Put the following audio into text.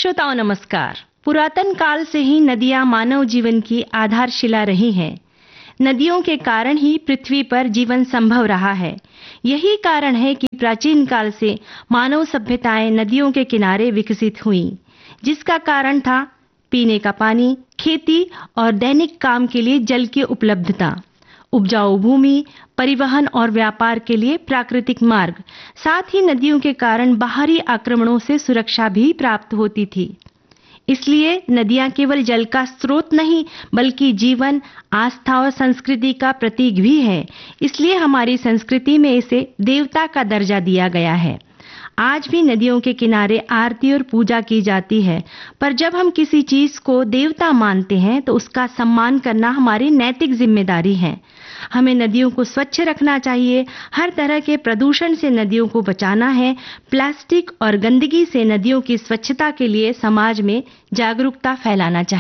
श्रोताओं नमस्कार। पुरातन काल से ही नदियां मानव जीवन की आधारशिला रही हैं। नदियों के कारण ही पृथ्वी पर जीवन संभव रहा है। यही कारण है कि प्राचीन काल से मानव सभ्यताएं नदियों के किनारे विकसित हुईं, जिसका कारण था पीने का पानी, खेती और दैनिक काम के लिए जल की उपलब्धता, उपजाऊ भूमि, परिवहन और व्यापार के लिए प्राकृतिक मार्ग। साथ ही नदियों के कारण बाहरी आक्रमणों से सुरक्षा भी प्राप्त होती थी। इसलिए नदियां केवल जल का स्रोत नहीं, बल्कि जीवन, आस्था और संस्कृति का प्रतीक भी है। इसलिए हमारी संस्कृति में इसे देवता का दर्जा दिया गया है। आज भी नदियों के किनारे आरती और पूजा की जाती है, पर जब हम किसी चीज को देवता मानते हैं तो उसका सम्मान करना हमारी नैतिक जिम्मेदारी है। हमें नदियों को स्वच्छ रखना चाहिए, हर तरह के प्रदूषण से नदियों को बचाना है। प्लास्टिक और गंदगी से नदियों की स्वच्छता के लिए समाज में जागरूकता फैलाना चाहिए।